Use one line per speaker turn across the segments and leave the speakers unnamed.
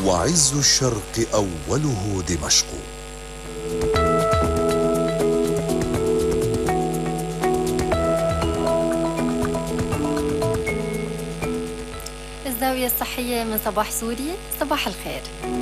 وعز الشرق أوله دمشق.
الزاوية الصحية من صباح سوريا. صباح الخير.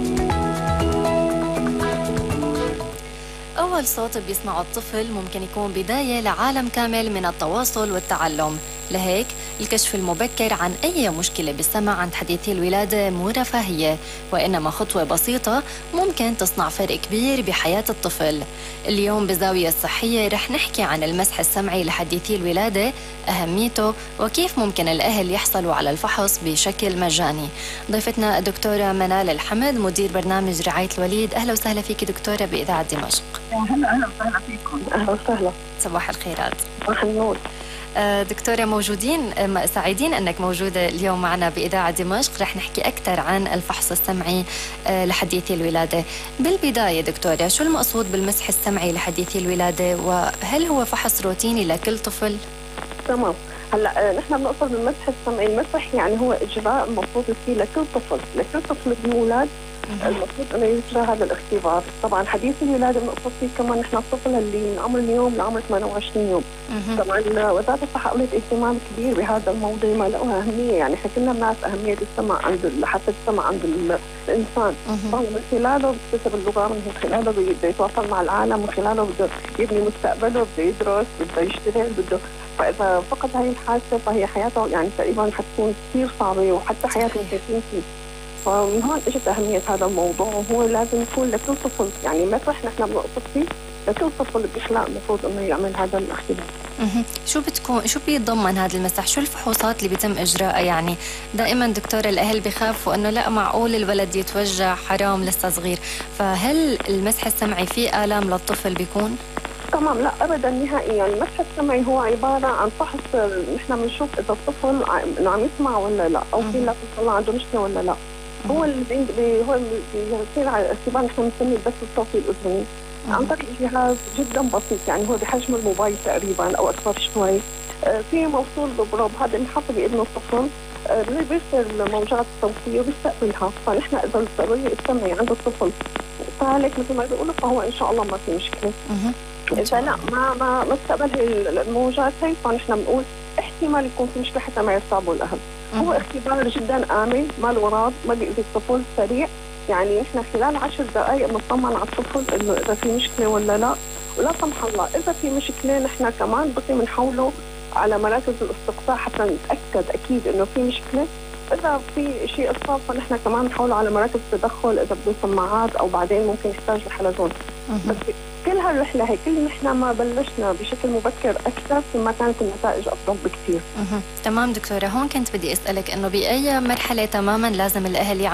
أول صوت بيسمعه الطفل ممكن يكون بداية لعالم كامل من التواصل والتعلم، لهيك الكشف المبكر عن أي مشكلة بالسمع عند حديثي الولادة مو رفاهية، وإنما خطوة بسيطة ممكن تصنع فرق كبير بحياة الطفل. اليوم بالزاوية الصحية رح نحكي عن المسح السمعي لحديثي الولادة، أهميته، وكيف ممكن الأهل يحصلوا على الفحص بشكل مجاني. ضيفتنا الدكتورة منال الحمد، مدير برنامج رعاية الوليد. أهلا وسهلا فيك دكتورة بإذاعة دمشق.
أهلا وسهلا فيكم. أهلا وسهلا.
صباح الخيرات.
صباح النور.
دكتورة موجودين، سعيدين أنك موجودة اليوم معنا بإذاعة دمشق. رح نحكي أكثر عن الفحص السمعي لحديثي الولادة. بالبداية دكتورة، شو المقصود بالمسح السمعي لحديثي الولادة، وهل هو فحص روتيني لكل طفل؟
تمام. هلا نحن بنقصد بالمسح السمعي، المسح يعني هو إجراء المفروض يصير لكل طفل بالمولاد. المفروض انه يجرى هذا الاختبار. طبعا حديث الولاده بنقصد فيه كمان نحن الطفل اللي من عمر اليوم لعمر 28 يوم. طبعا وزاره الصحه اولت اهتمام كبير بهذا الموضوع، ما له اهميه، يعني احنا كلنا بنعرف اهميه السمع عند حتى السمع عند الانسان. طبعا من خلاله بيكتسب اللغه، من خلاله بده يتواصل مع العالم، من خلاله بده يبني مستقبله، بده يدرس، بده يشتغل، بده. فاذا فقد هاي الحاسه فهي حياته يعني تقريبا حتكون كثير صعبه، وحتى حياته تنتهي. فمن هون اجت اهميه هذا الموضوع، وهو لازم يكون لكل طفل، يعني مسح نحن بنقصد فيه لكل طفل بيخلق المفروض انه يعمل هذا الاختبار.
شو بيتضمن هذا المسح؟ شو الفحوصات اللي بيتم اجراءها؟ يعني دائما دكتور الاهل بيخافوا انه لا معقول الولد يتوجع، حرام لسه صغير، فهل المسح السمعي فيه آلام للطفل بيكون؟
تمام، لا ابدا نهائيا. يعني المسح السمعي هو عباره عن فحص، نحن بنشوف اذا الطفل عم يسمع ولا لا، او في لا الله عنده مشكله ولا لا. هو اللي بيصير على الاختبار نحن بنسميه البث الصوتي الاذني عن طريق جهاز جدا بسيط، يعني هو بحجم الموبايل تقريبا او اكبر شوي. في موصول ببروب، هذا بنحط باذن الطفل، بيرسل موجات صوتيه وبيستقبلها. فنحن اذا التغير السمعي عند الطفل سالك مثل ما بيقولوا فهو ان شاء الله ما في مشكله. إذا لا ما استقبل الموجات هي فنحن بنقول احتمال يكون في مشكلة حتى ما يصابوا الأهل. هو اختبار جدا آمن، ما له أغراض، ما بيأذي الطفل، سريع. يعني نحن خلال 10 دقائق بنطمن على الطفل إنه إذا في مشكلة ولا لا، ولا سمح الله إذا في مشكلة نحن كمان بنحوله على مراكز الاستقصاء حتى نتأكد أكيد إنه في مشكلة. إذا في شيء إصاب فنحن كمان نحوله على مراكز تدخل إذا بده سماعات أو بعدين ممكن يحتاج لحلزون. بس كل هالرحلة هي كل نحن ما بلشنا بشكل مبكر أكثر كل ما كانت النتائج أفضل بكثير.
تمام دكتورة، هون كنت بدي أسألك إنه بأي مرحلة تماما لازم الأهل